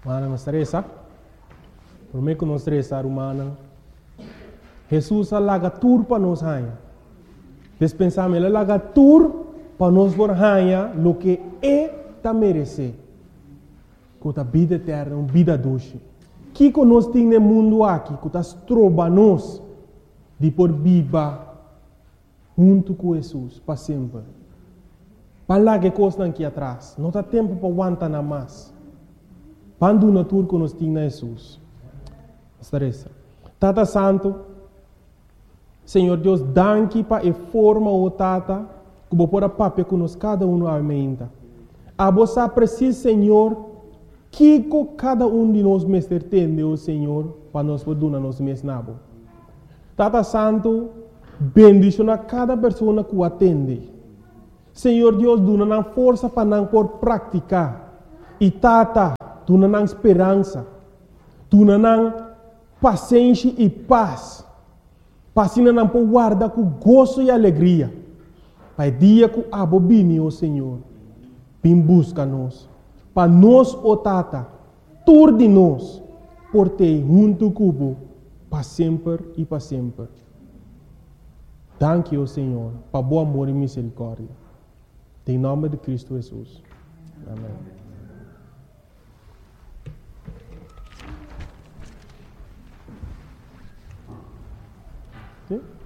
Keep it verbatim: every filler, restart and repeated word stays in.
Mana estressa. Por mim que não estressar humana. Jesus alaga tur para nós hanha. Despensamos ele alaga tur para nós por hanha lo que é ta merece. Com a vida eterna, uma vida doce. Que que nós temos no mundo aqui, que nós trova nós de por viva junto com Jesus para sempre. Para lá que coisa aqui atrás, não há tempo para aguentar nada mais. Quando na tour que nós temos Jesus. Estressa. Tata Santo, Senhor Deus, danke para a forma o Tata, que vou pôr a papel que nós cada um aumenta. A você precisa, Senhor, que cada um de nós mestre tem, o Senhor, para nós poder nos mesnabo. Tata Santo, bendiciona cada pessoa que o atende. Senhor Deus, dona força para não por praticar. E Tata, dona esperança. Dona paciência e paz. Passina não por guardar com gozo e alegria. Para dia que abobine, o Senhor, vem busca nós. Para nós, o Tata, tur de nós, por ter junto cubo, para sempre e para sempre. Danke, o Senhor, para bom amor e misericórdia. Em nome de Cristo Jesus. Amém. Sim?